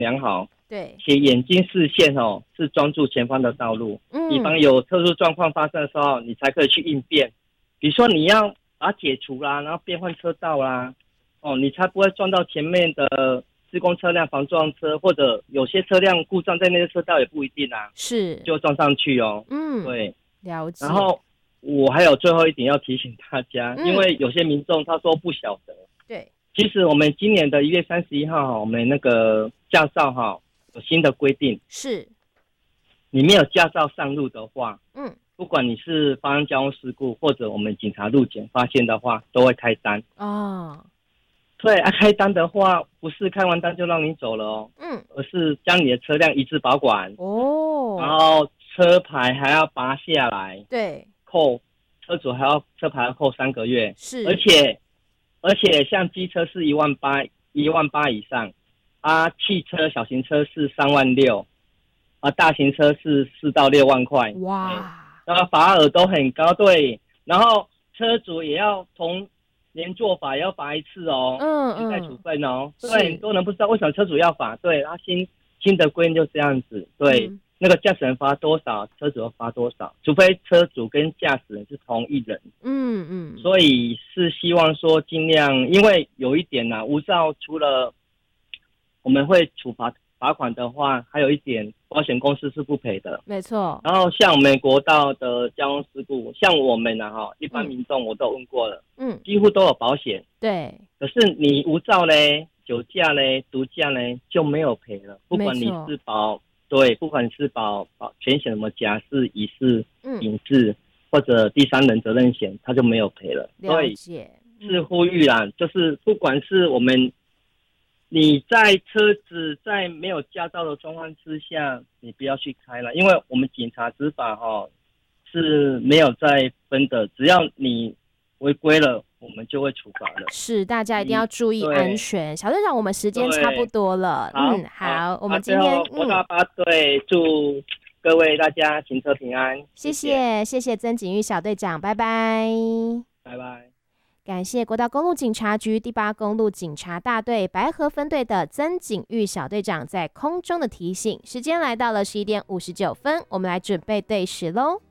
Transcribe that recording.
良好， 对， 且眼睛视线是专注前方的道路。以防有特殊状况发生的时候，你才可以去应变。比如说你要把它解除啦，然后变换车道啦，你才不会撞到前面的施工车辆、防撞车，或者有些车辆故障在那个车道也不一定啊， 是， 就撞上去哦。对， 了解。 然后我还有最后一点要提醒大家，因为有些民众他说不晓得， 对， 其实我们今年的1月31号我们那个驾照有新的规定， 是你没有驾照上路的话，不管你是发生交通事故或者我们警察路检发现的话，都会开单哦。对啊，开单的话不是开完单就让你走了哦，而是将你的车辆移至保管哦，然后车牌还要拔下来， 对， 车主还要车牌要扣3个月， 是， 而且像机车是18000以上啊，汽车小型车是36000啊，大型车是4到6万块，哇，然后罚额都很高，对，然后车主也要同年做法也要罚一次哦，连带处分哦，对，很多人不知道为什么车主要罚，对，他新的规定就这样子，对，那个驾驶人罚多少，车主要罚多少，除非车主跟驾驶人是同一人，所以是希望说尽量，因为有一点无照除了我们会处罚款的话，还有一点保险公司是不赔的， 没错。 然后像我们国道的交通事故，像我们一般民众我都问过了，几乎都有保险，对。可是你无照嘞、酒驾嘞、毒驾嘞就没有赔了，不管你是不管是保全险什么甲式、乙式、丙式或者第三人责任险，它就没有赔了。 了解， 是呼吁啦，就是不管是你在车子在没有驾照的状况之下，你不要去开了，因为我们警察执法是没有在分的，只要你违规了，我们就会处罚了。 是，大家一定要注意安全。小队长，我们时间差不多了，好，我们今天国道8队祝各位大家行车平安， 谢谢曾景玉小队长，拜拜， 拜拜。 感谢国道公路警察局第8公路警察大队白河分队的曾景玉小队长在空中的提醒。时间来到了11点59分，我们来准备对时喽。